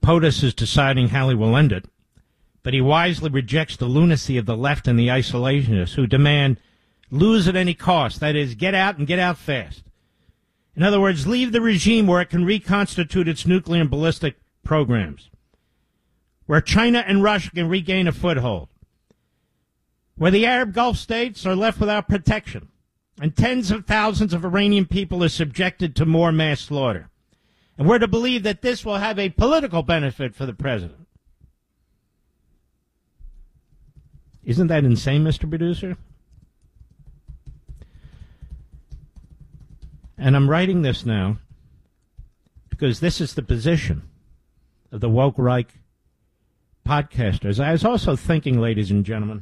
POTUS is deciding how he will end it, but he wisely rejects the lunacy of the left and the isolationists who demand lose at any cost. That is, get out and get out fast. In other words, leave the regime where it can reconstitute its nuclear and ballistic programs, where China and Russia can regain a foothold, where the Arab Gulf states are left without protection, and tens of thousands of Iranian people are subjected to more mass slaughter. And we're to believe that this will have a political benefit for the president. Isn't that insane, Mr. Producer? And I'm writing this now because this is the position of the woke Reich podcasters. I was also thinking, ladies and gentlemen,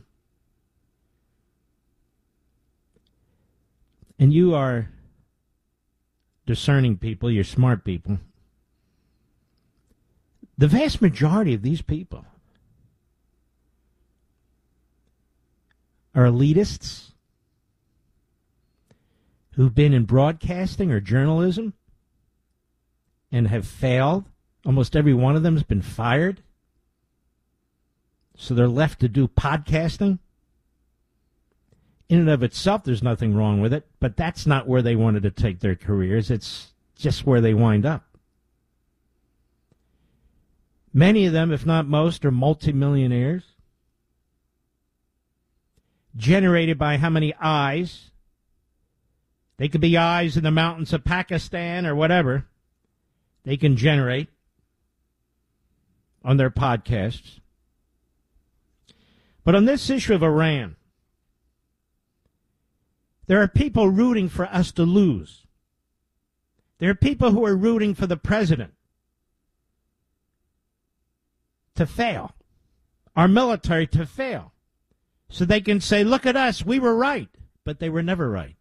and you are discerning people, you're smart people, the vast majority of these people are elitists who've been in broadcasting or journalism and have failed. Almost every one of them has been fired. So they're left to do podcasting. In and of itself, there's nothing wrong with it, but that's not where they wanted to take their careers. It's just where they wind up. Many of them, if not most, are multimillionaires, generated by how many eyes. They could be eyes in the mountains of Pakistan or whatever they can generate on their podcasts. But on this issue of Iran, there are people rooting for us to lose. There are people who are rooting for the president to fail, our military to fail, so they can say, look at us, we were right, but they were never right.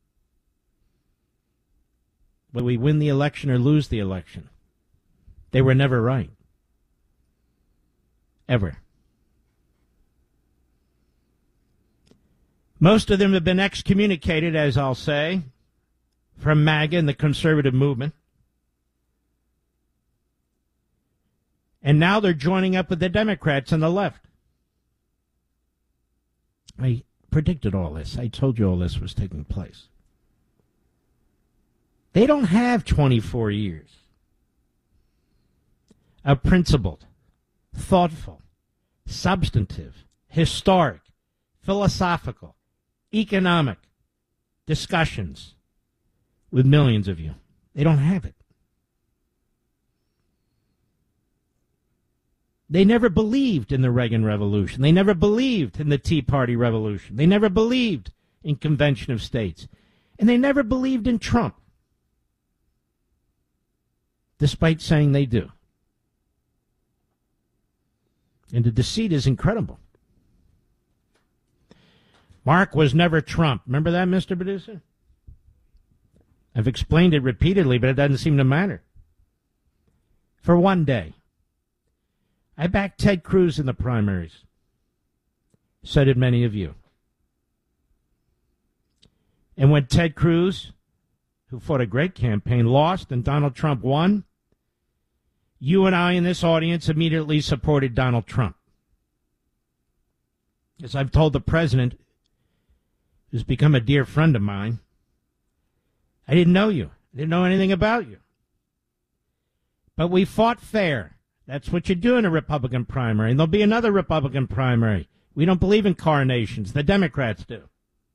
Whether we win the election or lose the election, they were never right. Ever. Most of them have been excommunicated, as I'll say, from MAGA and the conservative movement. And now they're joining up with the Democrats and the left. I predicted all this. I told you all this was taking place. They don't have 24 years of principled, thoughtful, substantive, historic, philosophical, economic discussions with millions of you. They don't have it. They never believed in the Reagan Revolution. They never believed in the Tea Party Revolution. They never believed in Convention of States. And they never believed in Trump, despite saying they do. And the deceit is incredible. Mark was never Trump. Remember that, Mr. Producer? I've explained it repeatedly, but it doesn't seem to matter. For one day, I backed Ted Cruz in the primaries. So did many of you. And when Ted Cruz, who fought a great campaign, lost and Donald Trump won, you and I in this audience immediately supported Donald Trump. As I've told the president, who's become a dear friend of mine, I didn't know you. I didn't know anything about you. But we fought fair. That's what you do in a Republican primary. And there'll be another Republican primary. We don't believe in coronations. The Democrats do.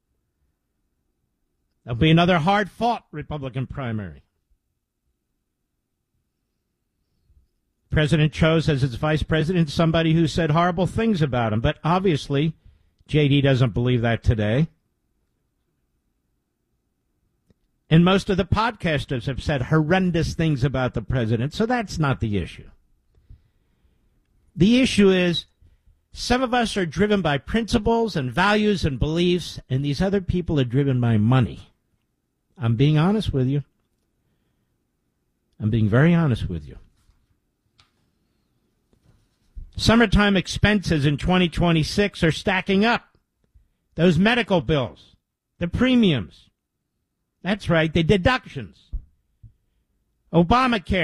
There'll be another hard-fought Republican primary. President chose as his vice president somebody who said horrible things about him. But obviously, J.D. doesn't believe that today. And most of the podcasters have said horrendous things about the president, so that's not the issue. The issue is some of us are driven by principles and values and beliefs, and these other people are driven by money. I'm being honest with you. I'm being very honest with you. Summertime expenses in 2026 are stacking up. Those medical bills, the premiums. That's right, the deductions. Obamacare.